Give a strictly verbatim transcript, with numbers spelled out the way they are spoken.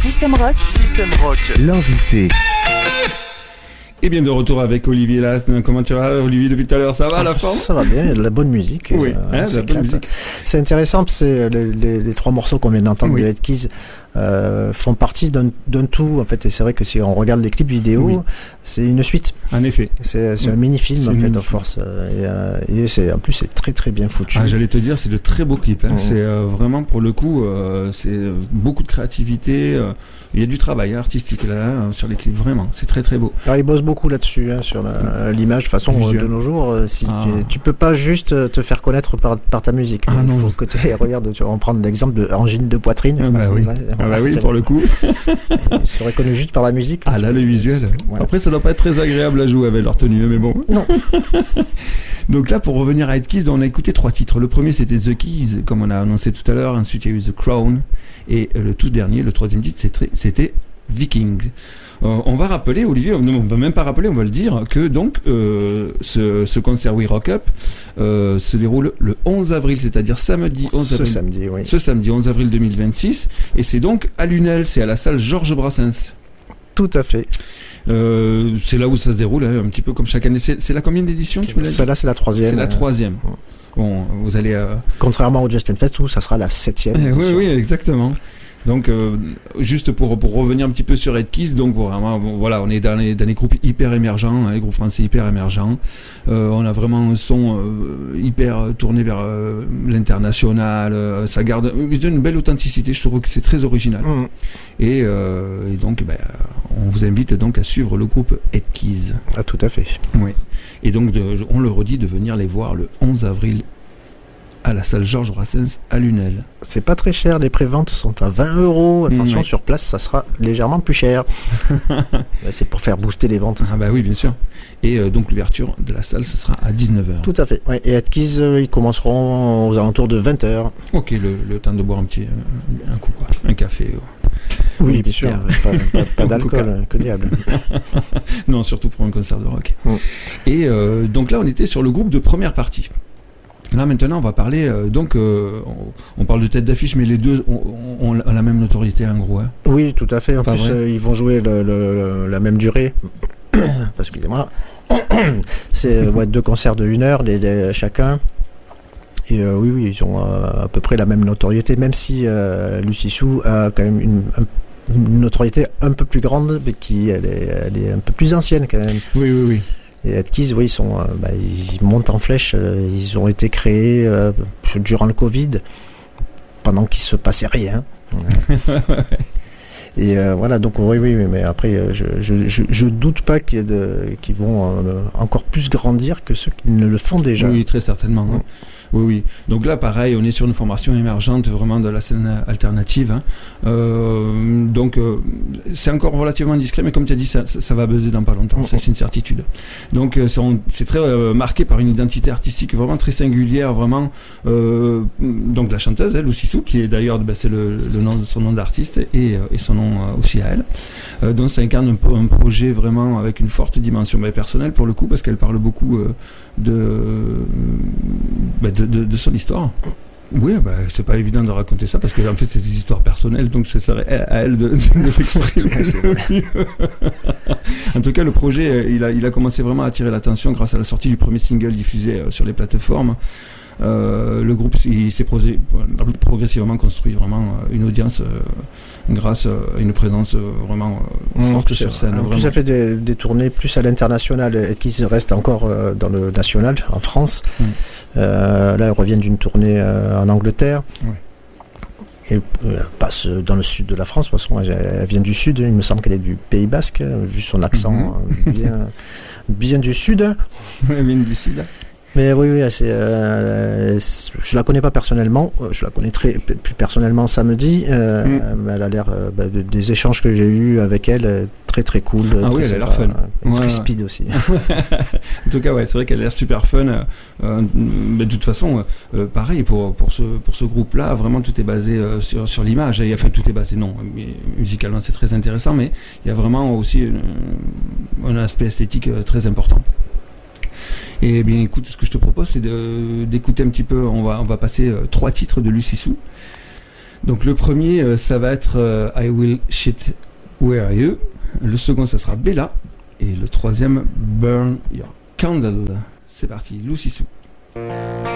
System Rock. System Rock. L'invité. Et bien de retour avec Olivier Last. Comment tu vas, Olivier, depuis tout à l'heure? Ça va, la forme? Ça va bien, il y a de la bonne musique. Oui, euh, hein, de la bonne musique. C'est intéressant, c'est les, les, les trois morceaux qu'on vient d'entendre, oui, de Red Keys euh, font partie d'un, d'un tout, en fait. Et c'est vrai que si on regarde les clips vidéo, oui, c'est une suite. En effet. C'est, c'est oui, un mini-film, en fait, à force. Et, euh, et c'est, en plus, c'est très très bien foutu. Ah, j'allais te dire, c'est de très beaux clips. Hein. Mmh. C'est euh, vraiment, pour le coup, euh, c'est beaucoup de créativité. Euh, il y a du travail artistique là, hein, sur les clips, vraiment. C'est très très beau. Alors, ils bossent beaucoup là-dessus, hein, sur la, l'image. De toute façon, de nos jours, si ah. tu, tu peux pas juste te faire connaître par, par ta musique. Ah, il non. faut que tu regardes, tu vas prendre l'exemple de Angine de poitrine. Ah, bah oui, vrai, ah bah oui pour le coup. Ils seraient connus juste par la musique. Ah là, le visuel. Voilà. Après, ça doit pas être très agréable à jouer avec leur tenue, mais bon. Non. Donc là, pour revenir à Red Keys, on a écouté trois titres. Le premier, c'était The Keys, comme on a annoncé tout à l'heure. Ensuite, il y a eu The Crown. Et le tout dernier, le troisième titre, c'était, c'était Vikings. Euh, on va rappeler, Olivier, non, on va même pas rappeler, on va le dire, que donc euh, ce, ce concert We Rock Up euh, se déroule le onze avril, c'est-à-dire samedi onze avril. Ce samedi, oui. Ce samedi onze avril deux mille vingt-six, et c'est donc à Lunel, c'est à la salle Georges Brassens. Tout à fait. Euh, c'est là où ça se déroule, hein, un petit peu comme chaque année. C'est, c'est la combien d'éditions, tu me l'as dit? Celle-là, c'est la troisième. C'est la troisième. Euh... Bon, vous allez. Euh... Contrairement au Justin Fest, où ça sera la septième. Eh, oui, oui, exactement. Donc, euh, juste pour, pour revenir un petit peu sur Red Keys, donc vraiment, bon, voilà, on est dans les, dans les groupes hyper émergents, hein, les groupes français hyper émergents. Euh, on a vraiment un son euh, hyper tourné vers euh, l'international. Euh, ça garde une belle authenticité. Je trouve que c'est très original. Mmh. Et, euh, et donc, ben, on vous invite donc à suivre le groupe Red Keys. Ah, tout à fait. Oui. Et donc, de, on le redit, de venir les voir le onze avril. À la salle Georges Brassens à Lunel. C'est pas très cher, les préventes sont à vingt euros. Attention, mmh, sur place, ça sera légèrement plus cher. C'est pour faire booster les ventes. Ah bah oui, bien sûr. Et euh, donc l'ouverture de la salle, ce sera à dix-neuf heures. Tout à fait. Ouais. Et Red Keys, euh, ils commenceront aux alentours de vingt heures. Ok, le, le temps de boire un petit euh, un coup, quoi. Un café. Euh. Oui, bien sûr. Pas, pas, pas d'alcool, que diable. Non, surtout pour un concert de rock. Mmh. Et euh, donc là, on était sur le groupe de première partie. Là maintenant on va parler euh, donc euh, on, on parle de tête d'affiche, mais les deux ont, ont, ont la même notoriété en gros, hein. Oui, tout à fait. En Pas plus euh, ils vont jouer le, le, la même durée. Excusez-moi. C'est ouais, deux concerts de une heure les, les, chacun. Et euh, oui oui ils ont euh, à peu près la même notoriété, même si euh, Lucy Sue a quand même une, un, une notoriété un peu plus grande, mais qui elle est, elle est un peu plus ancienne quand même. Oui oui oui. Et Red Keys, oui, ils, sont, euh, bah, ils montent en flèche. Euh, ils ont été créés euh, durant le Covid, pendant qu'il se passait rien. Et euh, voilà, donc oui, oui, mais après, je, je, je, je doute pas qu'il y ait de, qu'ils vont euh, encore plus grandir que ceux qui ne le font déjà. Oui, très certainement. Hein. Oui, oui. Donc là, pareil, on est sur une formation émergente vraiment de la scène alternative. Hein. Euh, donc, euh, c'est encore relativement discret, mais comme tu as dit, ça, ça, ça va buzzer dans pas longtemps. Ça, c'est une certitude. Donc, euh, c'est, on, c'est très euh, marqué par une identité artistique vraiment très singulière, vraiment. Euh, donc, la chanteuse, elle, Lucy Sue, qui est d'ailleurs, bah, c'est le, le nom de son nom d'artiste et, et son nom euh, aussi à elle. Euh, donc, ça incarne un, un projet vraiment avec une forte dimension bah, personnelle pour le coup, parce qu'elle parle beaucoup euh, de, bah, de De, de son histoire. Oui, bah, c'est pas évident de raconter ça parce que en fait c'est des histoires personnelles, donc ce serait à elle de, de, de l'exprimer. En tout cas, le projet, il a, il a commencé vraiment à attirer l'attention grâce à la sortie du premier single diffusé sur les plateformes. Euh, le groupe il s'est prosé, progressivement construit vraiment une audience euh, grâce à une présence euh, vraiment euh, forte mmh, sur scène. En plus, ça fait des, des tournées plus à l'international et qui reste encore euh, dans le national en France. Mmh. Euh, là, ils reviennent d'une tournée euh, en Angleterre. Ouais. Et euh, passe dans le sud de la France, parce qu'elle elle vient du sud, il me semble qu'elle est du Pays Basque, vu son accent mmh. bien, bien du sud. Elle vient du sud. Mais oui, oui, c'est, euh, je la connais pas personnellement, je la connais très plus personnellement samedi, euh, mmh. mais elle a l'air, euh, bah, de, des échanges que j'ai eus avec elle, très très cool. Ah très oui, elle a l'air fun. Et ouais. Très speed aussi. En tout cas, ouais, c'est vrai qu'elle a l'air super fun. Euh, mais de toute façon, euh, pareil, pour, pour, ce, pour ce groupe-là, vraiment tout est basé euh, sur, sur l'image. Et, enfin, tout est basé, non, mais, musicalement c'est très intéressant, mais il y a vraiment aussi un, un aspect esthétique euh, très important. Et bien écoute, ce que je te propose c'est de, d'écouter un petit peu, on va, on va passer euh, trois titres de Lucy Sue. Donc le premier, euh, ça va être euh, I Will Shit Where Are You. Le second, ça sera Bella. Et le troisième, Burn Your Candle. C'est parti, Lucy Sue.